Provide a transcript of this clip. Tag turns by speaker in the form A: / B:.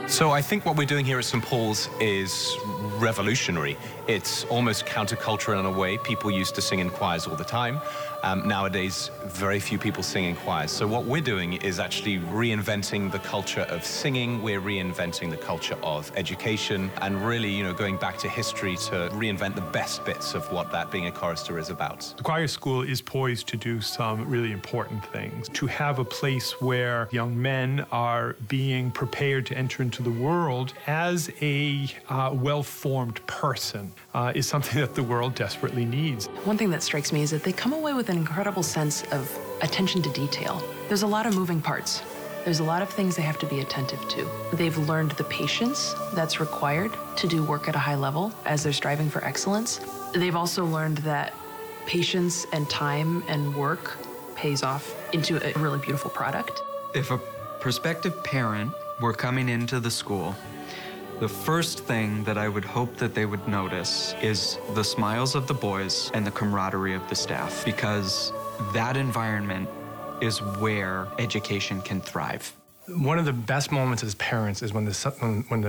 A: So I think what we're doing here at St. Paul's is revolutionary. It's almost countercultural in a way. People used to sing in choirs all the time. Nowadays, very few people sing in choirs. So what we're doing is actually reinventing the culture of singing. We're reinventing the culture of education and really, going back to history to reinvent the best bits of what that being a chorister is about.
B: The choir school is poised to do some really important things. To have a place where young men are being prepared to enter into the world as a well-formed person is something that the world desperately needs.
C: One thing that strikes me is that they come away with an incredible sense of attention to detail. There's a lot of moving parts. There's a lot of things they have to be attentive to. They've learned the patience that's required to do work at a high level as they're striving for excellence. They've also learned that patience and time and work pays off into a really beautiful product.
D: If a prospective parent were coming into the school, the first thing that I would hope that they would notice is the smiles of the boys and the camaraderie of the staff, because that environment is where education can thrive.
E: One of the best moments as parents is when the